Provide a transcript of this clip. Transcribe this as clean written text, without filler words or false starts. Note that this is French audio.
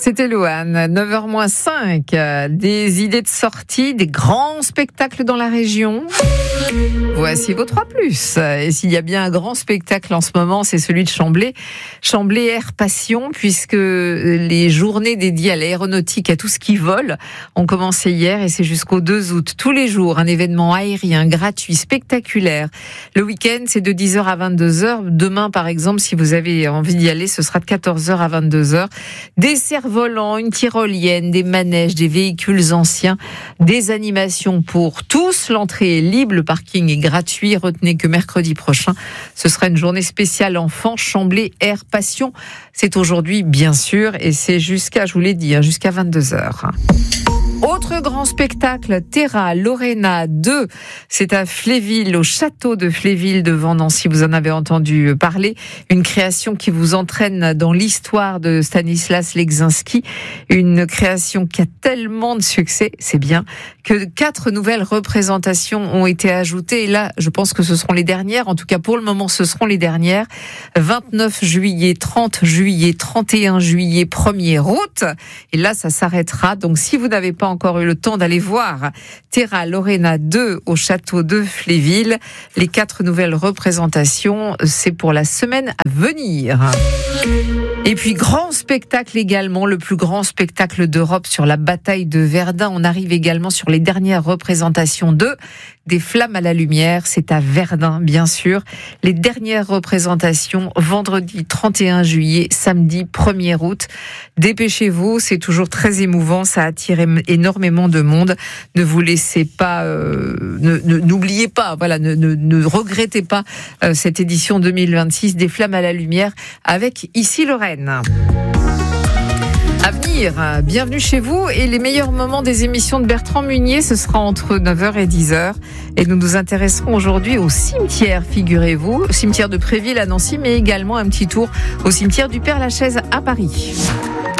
C'était Louane, 9h-5, des idées de sortie, des grands spectacles dans la région. Voici vos 3+. Et s'il y a bien un grand spectacle en ce moment, c'est celui de Chamblay. Chamblay Air Passion, puisque les journées dédiées à l'aéronautique, à tout ce qui vole, ont commencé hier et c'est jusqu'au 2 août. Tous les jours, un événement aérien gratuit, spectaculaire. Le week-end, c'est de 10h à 22h. Demain, par exemple, si vous avez envie d'y aller, ce sera de 14h à 22h. Des cerfs-volants, une tyrolienne, des manèges, des véhicules anciens, des animations pour tous. L'entrée est libre, le parking est gratuit. Retenez que mercredi prochain, ce sera une journée spéciale enfants, Chamblay Air Passion. C'est aujourd'hui, bien sûr, et c'est jusqu'à, je vous l'ai dit, jusqu'à 22h. Autre grand spectacle, Terra Lorena 2, c'est à Fléville, au château de Fléville devant Nancy, vous en avez entendu parler, une création qui vous entraîne dans l'histoire de Stanislas Leczinski, une création qui a tellement de succès, c'est bien, que 4 nouvelles représentations ont été ajoutées, et là, je pense que ce seront les dernières, en tout cas pour le moment, ce seront les dernières, 29 juillet, 30 juillet, 31 juillet, 1er août, et là, ça s'arrêtera, donc si vous n'avez pas encore eu le temps d'aller voir Terra Lorena 2 au château de Fléville. Les 4 nouvelles représentations, c'est pour la semaine à venir. Et puis, grand spectacle également, le plus grand spectacle d'Europe sur la bataille de Verdun. On arrive également sur les dernières représentations des Flammes à la Lumière. C'est à Verdun, bien sûr. Les dernières représentations, vendredi 31 juillet, samedi 1er août. Dépêchez-vous, c'est toujours très émouvant, ça attire énormément de monde. Ne vous laissez pas, n'oubliez pas, voilà, ne regrettez pas cette édition 2026 des Flammes à la Lumière avec Ici Lorraine. À venir, bienvenue chez vous et les meilleurs moments des émissions de Bertrand Munier, ce sera entre 9h et 10h. Et nous nous intéresserons aujourd'hui au cimetière, figurez-vous, au cimetière de Préville à Nancy, mais également un petit tour au cimetière du Père-Lachaise à Paris.